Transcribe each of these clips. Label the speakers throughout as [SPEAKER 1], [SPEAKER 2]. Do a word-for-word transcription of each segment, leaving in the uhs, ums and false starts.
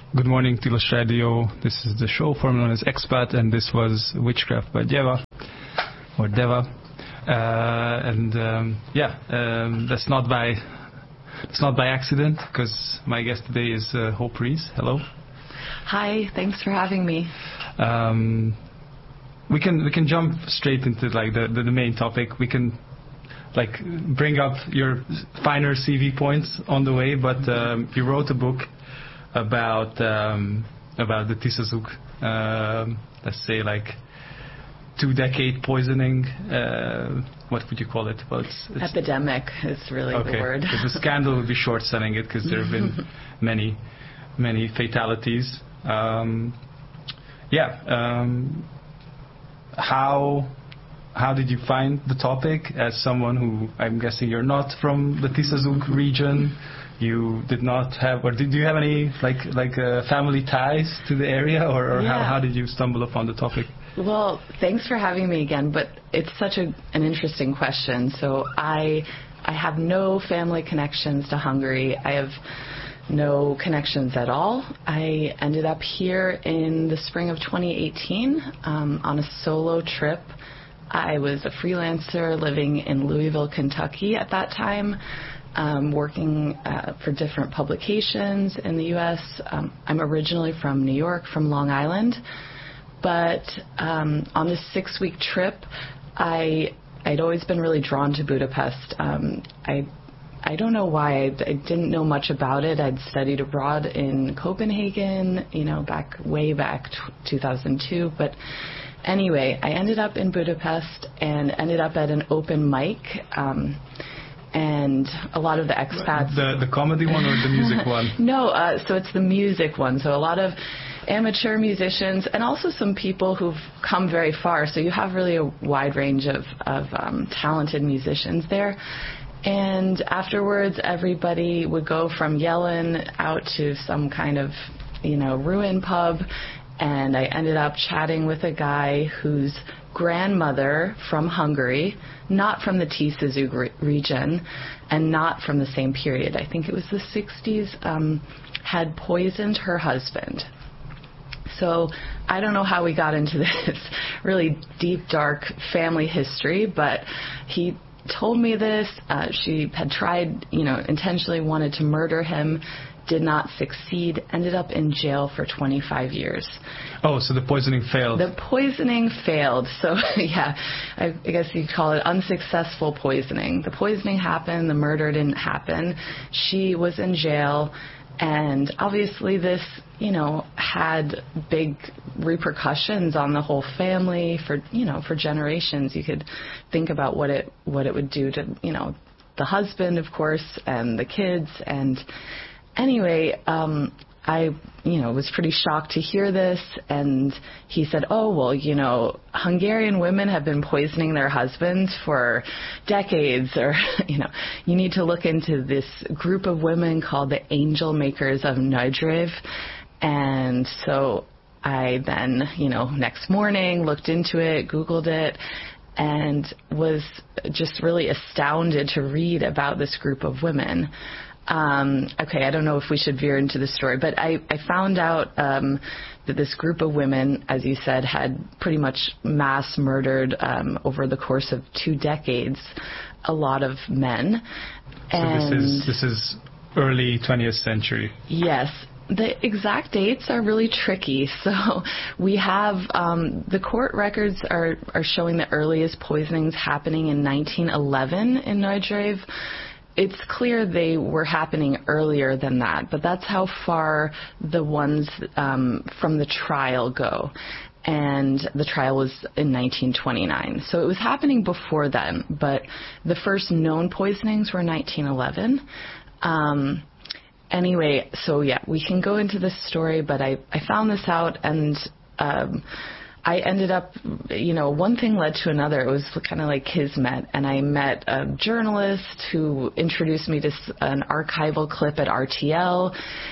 [SPEAKER 1] Good morning, Tilos Radio. This is the show formerly known as Expat, and this was Witchcraft by Deva, or Deva. Uh, and um, yeah, um, that's not by that's not by accident, because my guest today is uh, Hope Rees. Hello.
[SPEAKER 2] Hi. Thanks for having me.
[SPEAKER 1] Um, we can we can jump straight into like the, the the main topic. We can like bring up your finer C V points on the way, but um, you wrote a book about um, about the Tiszazug, uh, let's say like two-decade poisoning. Uh, what would you call it? Well, it's, it's
[SPEAKER 2] epidemic is really
[SPEAKER 1] okay.
[SPEAKER 2] the word.
[SPEAKER 1] The scandal would be short-selling it, because there have been many many fatalities. Um, yeah. Um, how how did you find the topic as someone who, I'm guessing you're not from the Tiszazug region? You did not have, or did you have any like like uh, family ties to the area, or, or
[SPEAKER 2] yeah.
[SPEAKER 1] how, how did you stumble upon the topic?
[SPEAKER 2] Well, thanks for having me again, but it's such a, an interesting question. So I I have no family connections to Hungary. I have no connections at all. I ended up here in the spring of twenty eighteen um, on a solo trip. I was a freelancer living in Louisville, Kentucky at that time. Um, working uh, for different publications in the U S Um, I'm originally from New York, from Long Island, but um, on this six-week trip, I I'd always been really drawn to Budapest. Um, I I don't know why. I, I didn't know much about it. I'd studied abroad in Copenhagen, you know, back way back t- two thousand two, but. Anyway, I ended up in Budapest and ended up at an open mic. Um, and a lot of the expats...
[SPEAKER 1] The, the comedy one or the music one?
[SPEAKER 2] No, uh, so it's the music one. So a lot of amateur musicians and also some people who've come very far. So you have really a wide range of, of um, talented musicians there. And afterwards, everybody would go from Yellen out to some kind of, you know, ruin pub. And I ended up chatting with a guy whose grandmother from Hungary, not from the Tiszazug re- region, and not from the same period, I think it was the sixties, um, had poisoned her husband. So I don't know how we got into this really deep, dark family history, but he told me this. Uh, she had tried, you know, intentionally wanted to murder him, did not succeed, ended up in jail for twenty-five years.
[SPEAKER 1] Oh, so the poisoning failed.
[SPEAKER 2] The poisoning failed. So, yeah, I, I guess you'd call it unsuccessful poisoning. The poisoning happened. The murder didn't happen. She was in jail. And obviously this, you know, had big repercussions on the whole family for, you know, for generations. You could think about what it, what it would do to, you know, the husband, of course, and the kids. And anyway, um, I, you know, was pretty shocked to hear this, and he said, oh, well, you know, Hungarian women have been poisoning their husbands for decades, or, you know, you need to look into this group of women called the Angel Makers of Nagy. And so I then, you know, next morning looked into it, Googled it, and was just really astounded to read about this group of women. Um, okay, I don't know if we should veer into the story, but I, I found out um, that this group of women, as you said, had pretty much mass murdered um, over the course of two decades a lot of men.
[SPEAKER 1] So
[SPEAKER 2] and
[SPEAKER 1] this is this is early twentieth century.
[SPEAKER 2] Yes. The exact dates are really tricky. So we have um, the court records are, are showing the earliest poisonings happening in nineteen eleven in Nagy. It's clear they were happening earlier than that, but that's how far the ones um, from the trial go. And the trial was in nineteen twenty-nine. So it was happening before then, but the first known poisonings were nineteen eleven. Um, anyway, so yeah, we can go into this story, but I, I found this out, and um, I ended up, you know, one thing led to another. It was kind of like kismet, and I met a journalist who introduced me to an archival clip at R T L,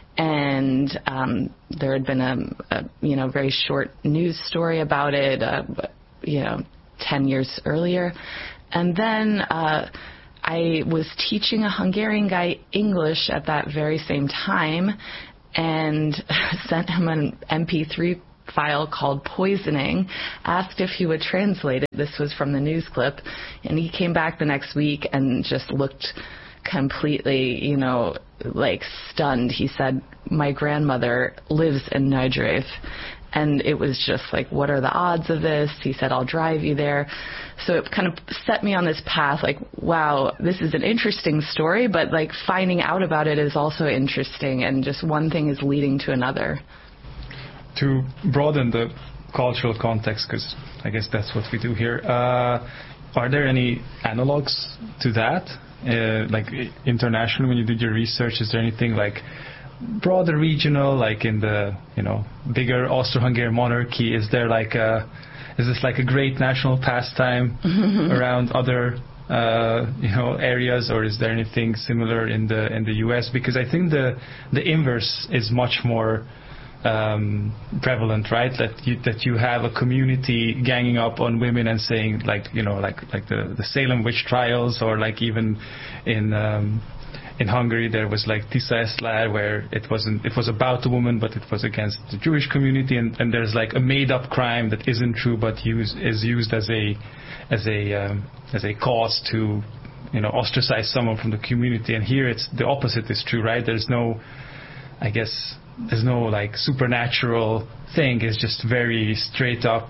[SPEAKER 2] and um, there had been a, a, you know, very short news story about it, uh, you know, ten years earlier. And then uh, I was teaching a Hungarian guy English at that very same time, and sent him an M P three file called Poisoning, asked if he would translate it. This was from the news clip, and he came back the next week and just looked completely, you know, like stunned. He said, "My grandmother lives in Nigereve." And it was just like, what are the odds of this? He said, "I'll drive you there." So it kind of set me on this path, like, wow, this is an interesting story, but like finding out about it is also interesting, and just one thing is leading to another.
[SPEAKER 1] To broaden the cultural context, because I guess that's what we do here, uh, are there any analogs to that? Uh, like internationally, when you did your research, is there anything like broader regional, like in the, you know, bigger Austro-Hungarian monarchy? Is there like a, is this like a great national pastime around other, uh, you know, areas, or is there anything similar in the in the U S? Because I think the the inverse is much more um, prevalent, right? That you that you have a community ganging up on women and saying, like, you know, like like the the Salem witch trials, or like even in um, in Hungary there was like Tisza Eszler, where it wasn't it was about the woman, but it was against the Jewish community, and, and there's like a made up crime that isn't true, but use, is used as a as a um, as a cause to, you know, ostracize someone from the community. And here it's the opposite is true, right? There's no, I guess, there's no like supernatural thing. It's just very straight up,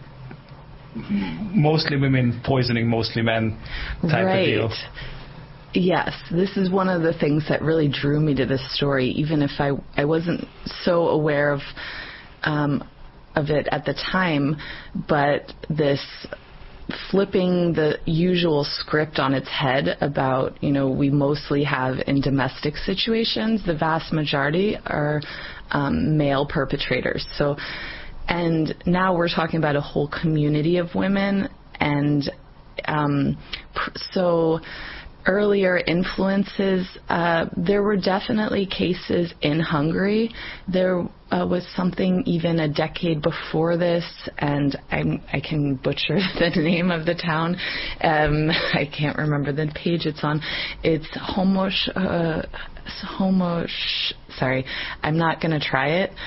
[SPEAKER 1] mostly women poisoning mostly men type
[SPEAKER 2] right.
[SPEAKER 1] of deal.
[SPEAKER 2] Yes, this is one of the things that really drew me to this story, even if I I wasn't so aware of um, of it at the time. But this flipping the usual script on its head about, you know, we mostly have in domestic situations, the vast majority are um, male perpetrators. So, and now we're talking about a whole community of women, and um, pr- so. Earlier influences, uh, there were definitely cases in Hungary. There uh, was something even a decade before this, and I'm, I can butcher the name of the town. Um, I can't remember the page it's on. It's Homos... Uh, Homos... Sorry, I'm not going to try it.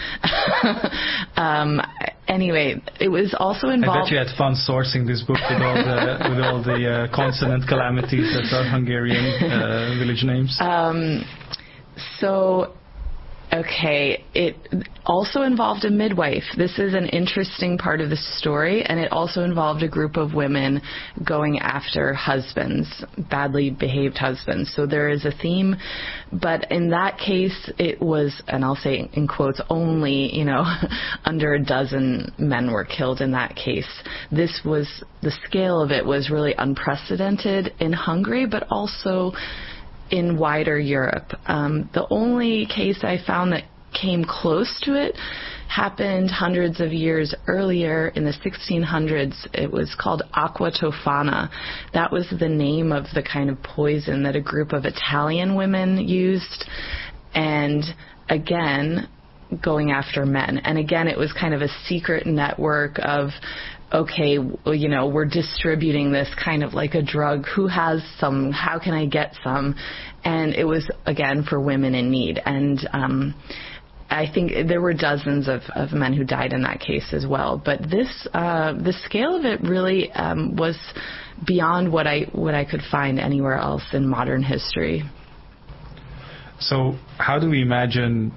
[SPEAKER 2] um, anyway, it was also involved...
[SPEAKER 1] I bet you had fun sourcing this book with all the, with all the uh, consonant calamities that are Hungarian uh, village names.
[SPEAKER 2] Um, so... Okay, it also involved a midwife. This is an interesting part of the story, and it also involved a group of women going after husbands, badly behaved husbands. So there is a theme, but in that case, it was, and I'll say in quotes, only, you know, under a dozen men were killed in that case. This was, the scale of it was really unprecedented in Hungary, but also in wider Europe. Um, the only case I found that came close to it happened hundreds of years earlier in the sixteen hundreds. It was called aqua tofana. That was the name of the kind of poison that a group of Italian women used, and again, going after men. And again, it was kind of a secret network of, okay, you know, we're distributing this kind of like a drug. Who has some? How can I get some? And it was, again, for women in need. And um, I think there were dozens of, of men who died in that case as well. But this, uh, the scale of it really um, was beyond what I what I could find anywhere else in modern history.
[SPEAKER 1] So how do we imagine,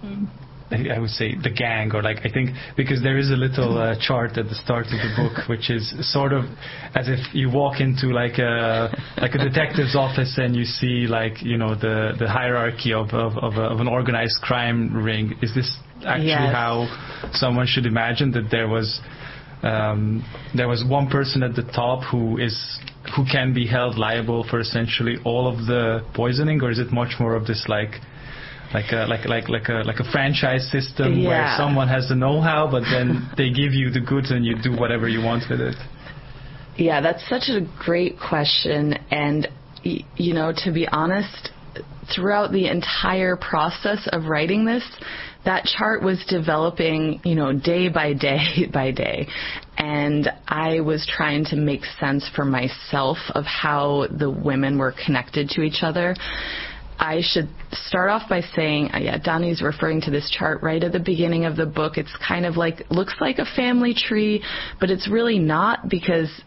[SPEAKER 1] I would say, the gang, or like, I think, because there is a little uh, chart at the start of the book, which is sort of as if you walk into like a like a detective's office and you see, like, you know, the the hierarchy of of, of, a, of an organized crime ring. Is this actually
[SPEAKER 2] yes.
[SPEAKER 1] how someone should imagine that there was um, there was one person at the top who is who can be held liable for essentially all of the poisoning, or is it much more of this like Like a like like like a like a franchise system
[SPEAKER 2] yeah.
[SPEAKER 1] where someone has the know-how, but then they give you the goods and you do whatever you want with it?
[SPEAKER 2] Yeah, that's such a great question. And, y- you know, to be honest, throughout the entire process of writing this, that chart was developing, you know, day by day by day. And I was trying to make sense for myself of how the women were connected to each other. I should start off by saying, uh, yeah, Donnie's referring to this chart right at the beginning of the book. It's kind of like, looks like a family tree, but it's really not, because